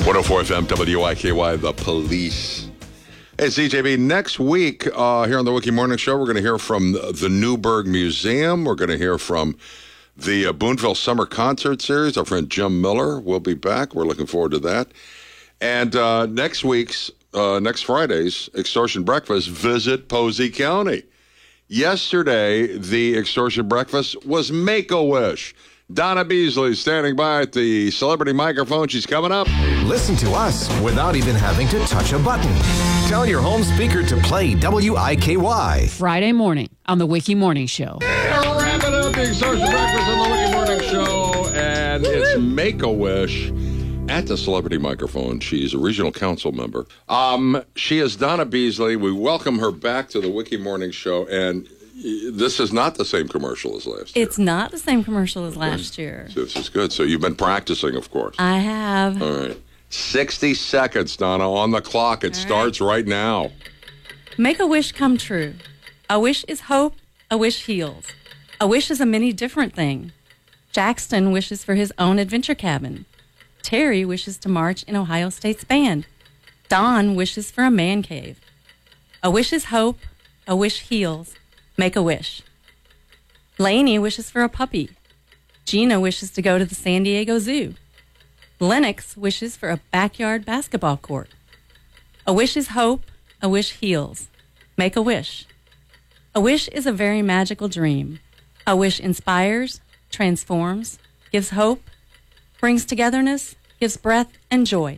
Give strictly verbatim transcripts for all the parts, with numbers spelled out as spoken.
one oh four F M, W I K Y, The Police. Hey, C J B, next week uh, here on the Wiki Morning Show, we're going to hear from the Newburgh Museum. We're going to hear from the uh, Boonville Summer Concert Series. Our friend Jim Miller will be back. We're looking forward to that. And uh, next week's, uh, next Friday's Extortion Breakfast, visit Posey County. Yesterday, the Extortion Breakfast was Make-A-Wish. Donna Beasley standing by at the celebrity microphone. She's coming up. Listen to us without even having to touch a button. Tell your home speaker to play W I K Y. Friday morning on the Wiki Morning Show. We're wrapping up the Extortion Breakfast on the Wiki Morning Show, and it's Make-A-Wish at the celebrity microphone. She's a regional council member. Um, she is Donna Beasley. We welcome her back to the Wiki Morning Show, and this is not the same commercial as last year. It's not the same commercial as last year. So this is good. So you've been practicing, of course. I have. All right. sixty seconds, Donna, on the clock. It All starts right. right now. Make a wish come true. A wish is hope. A wish heals. A wish is a many different thing. Jackson wishes for his own adventure cabin. Terry wishes to march in Ohio State's band. Don wishes for a man cave. A wish is hope. A wish heals. Make a wish. Lainey wishes for a puppy. Gina wishes to go to the San Diego Zoo. Lennox wishes for a backyard basketball court. A wish is hope. A wish heals. Make a wish. A wish is a very magical dream. A wish inspires, transforms, gives hope, brings togetherness, gives breath and joy.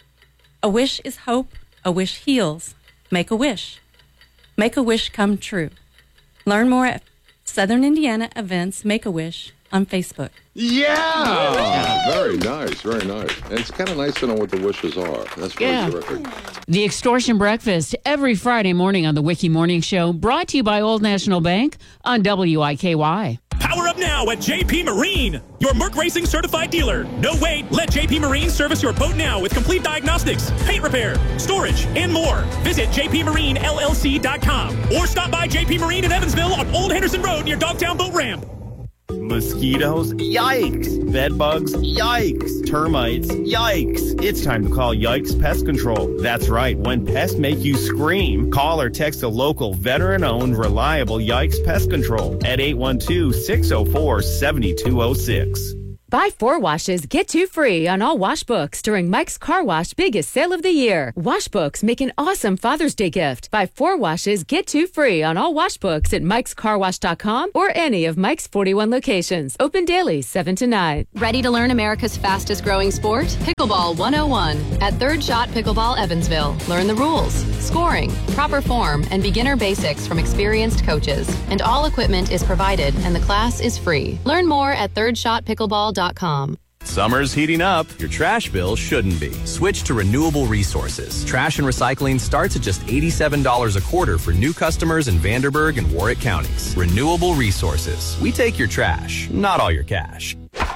A wish is hope. A wish heals. Make a wish. Make a wish come true. Learn more at Southern Indiana Events Make-A-Wish on Facebook. Yeah! yeah! Very nice, very nice. And it's kind of nice to know what the wishes are. That's really yeah. terrific. The Extortion Breakfast every Friday morning on the Wiki Morning Show, brought to you by Old National Bank on W I K Y. Power up now at J P Marine, your Merc Racing certified dealer. No wait, let J P Marine service your boat now with complete diagnostics, paint repair, storage, and more. Visit j p marine l l c dot com or stop by J P Marine in Evansville on Old Henderson Road near Dogtown Boat Ramp. Mosquitoes? Yikes! Bedbugs? Yikes! Termites? Yikes! It's time to call Yikes Pest Control. That's right, when pests make you scream, call or text a local veteran-owned, reliable Yikes Pest Control at eight one two, six oh four, seven two oh six. Buy four washes, get two free on all wash books during Mike's Car Wash biggest sale of the year. Wash books make an awesome Father's Day gift. Buy four washes, get two free on all wash books at mikes car wash dot com or any of Mike's forty-one locations. Open daily, seven to nine. Ready to learn America's fastest growing sport? Pickleball one oh one at Third Shot Pickleball Evansville. Learn the rules, scoring, proper form, and beginner basics from experienced coaches. And all equipment is provided and the class is free. Learn more at third shot pickleball dot com. Summer's heating up. Your trash bill shouldn't be. Switch to Renewable Resources. Trash and recycling starts at just eighty-seven dollars a quarter for new customers in Vanderburgh and Warwick counties. Renewable Resources. We take your trash, not all your cash.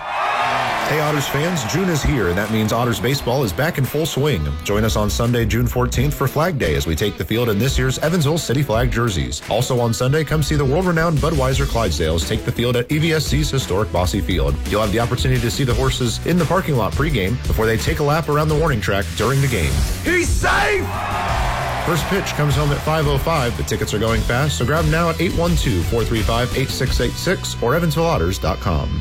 Hey Otters fans, June is here, and that means Otters baseball is back in full swing. Join us on Sunday, June fourteenth for Flag Day as we take the field in this year's Evansville City Flag jerseys. Also on Sunday, come see the world-renowned Budweiser Clydesdales take the field at E V S C's historic Bosse Field. You'll have the opportunity to see the horses in the parking lot pregame before they take a lap around the warning track during the game. He's safe! First pitch comes home at five oh five, but tickets are going fast, so grab them now at eight one two, four three five, eight six eight six or evansville otters dot com.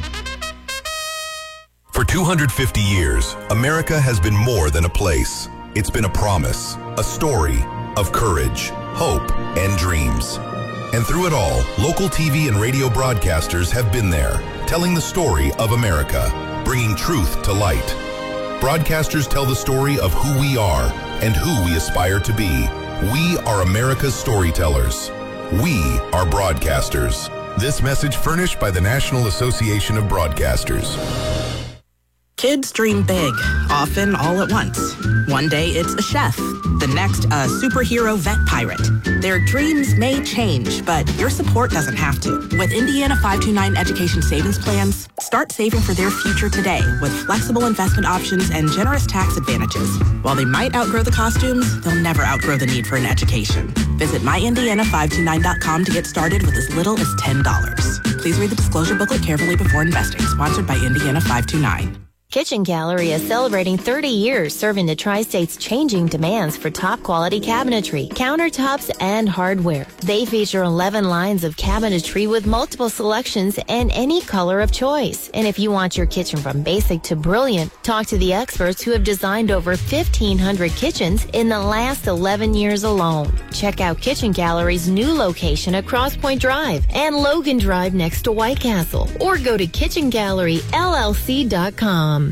For two hundred fifty years, America has been more than a place. It's been a promise, a story of courage, hope, and dreams. And through it all, local T V and radio broadcasters have been there, telling the story of America, bringing truth to light. Broadcasters tell the story of who we are and who we aspire to be. We are America's storytellers. We are broadcasters. This message furnished by the National Association of Broadcasters. Kids dream big, often all at once. One day it's a chef, the next a superhero vet pirate. Their dreams may change, but your support doesn't have to. With Indiana five two nine Education Savings Plans, start saving for their future today with flexible investment options and generous tax advantages. While they might outgrow the costumes, they'll never outgrow the need for an education. Visit my indiana five two nine dot com to get started with as little as ten dollars. Please read the disclosure booklet carefully before investing. Sponsored by Indiana five two nine. Kitchen Gallery is celebrating thirty years serving the Tri-State's changing demands for top-quality cabinetry, countertops, and hardware. They feature eleven lines of cabinetry with multiple selections and any color of choice. And if you want your kitchen from basic to brilliant, talk to the experts who have designed over fifteen hundred kitchens in the last eleven years alone. Check out Kitchen Gallery's new location at Cross Point Drive and Logan Drive next to White Castle, or go to kitchen gallery L L C dot com.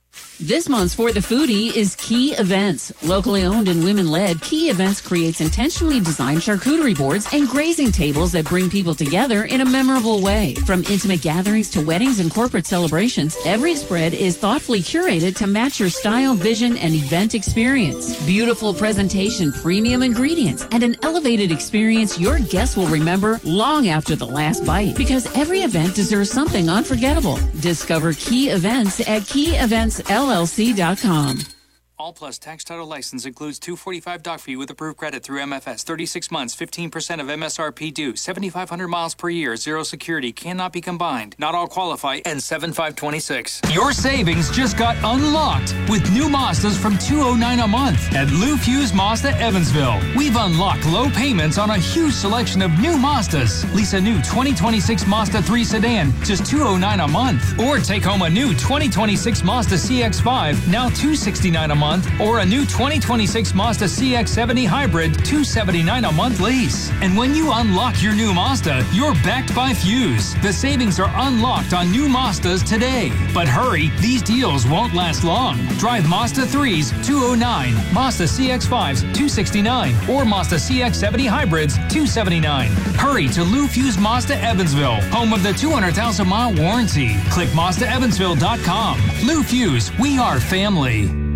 This month's For the Foodie is Key Events. Locally owned and women-led, Key Events creates intentionally designed charcuterie boards and grazing tables that bring people together in a memorable way. From intimate gatherings to weddings and corporate celebrations, every spread is thoughtfully curated to match your style, vision, and event experience. Beautiful presentation, premium ingredients, and an elevated experience your guests will remember long after the last bite. Because every event deserves something unforgettable. Discover Key Events at key events L L C dot com. All Plus tax title license includes two forty-five doc fee with approved credit through M F S. thirty-six months, fifteen percent of M S R P due. seventy-five hundred miles per year. Zero security. Cannot be combined. Not all qualify. And seven five twenty-six. Your savings just got unlocked with new Mazdas from two oh nine a month at Lou Fuse Mazda Evansville. We've unlocked low payments on a huge selection of new Mazdas. Lease a new twenty twenty-six Mazda three sedan, just two oh nine a month. Or take home a new twenty twenty-six Mazda C X five, now two sixty-nine a month. Or a new twenty twenty-six Mazda C X seventy Hybrid, two seventy-nine a month lease. And when you unlock your new Mazda, you're backed by Fuse. The savings are unlocked on new Mazdas today. But hurry, these deals won't last long. Drive Mazda threes, two oh nine, Mazda C X fives, two sixty-nine, or Mazda C X seventy Hybrids, two seventy-nine. Hurry to Lou Fuse Mazda Evansville, home of the two hundred thousand mile warranty. Click Mazda Evansville dot com. Lou Fuse, we are family.